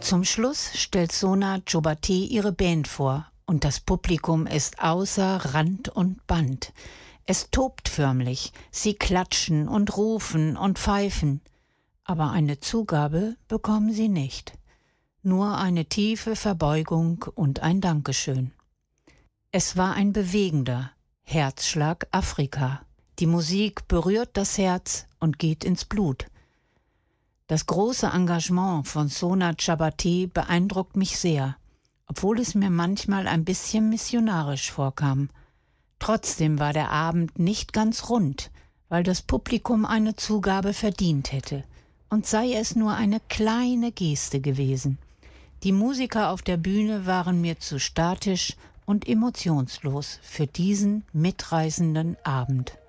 Zum Schluss stellt Sona Chobati ihre Band vor und das Publikum ist außer Rand und Band. Es tobt förmlich, sie klatschen und rufen und pfeifen. Aber eine Zugabe bekommen sie nicht. Nur eine tiefe Verbeugung und ein Dankeschön. Es war ein bewegender Herzschlag Afrika. Die Musik berührt das Herz und geht ins Blut. Das große Engagement von Sona Chobati beeindruckt mich sehr, obwohl es mir manchmal ein bisschen missionarisch vorkam. Trotzdem war der Abend nicht ganz rund, weil das Publikum eine Zugabe verdient hätte. Und sei es nur eine kleine Geste gewesen. Die Musiker auf der Bühne waren mir zu statisch und emotionslos für diesen mitreißenden Abend.